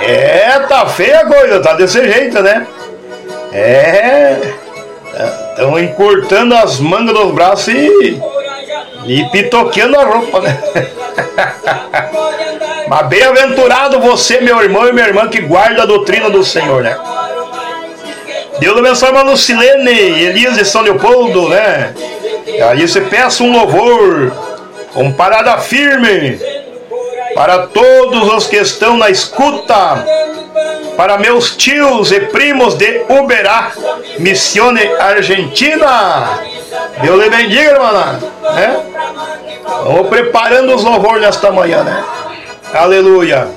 Tá feia a coisa, tá desse jeito, né? Estão encurtando as mangas dos braços e pitoqueando a roupa, né? Mas bem-aventurado você, meu irmão e minha irmã, que guarda a doutrina do Senhor, né? Deus abençoe, irmã Lucilene, Elias de São Leopoldo, né? Aí você peça um louvor com parada firme para todos os que estão na escuta, para meus tios e primos de Uberá, Missione Argentina. Deus lhe bendiga, irmã, né? Vamos preparando os louvores nesta manhã, né? Aleluia.